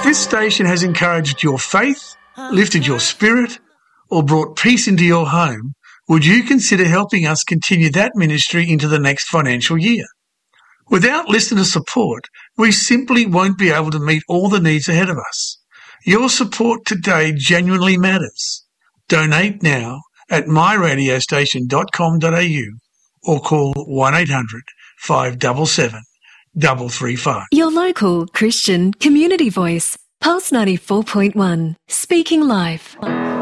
this station has encouraged your faith, lifted your spirit, or brought peace into your home, would you consider helping us continue that ministry into the next financial year? Without listener support, we simply won't be able to meet all the needs ahead of us. Your support today genuinely matters. Donate now at myradiostation.com.au or call 1-800-577-335. Your local Christian community voice, Pulse 94.1, speaking life.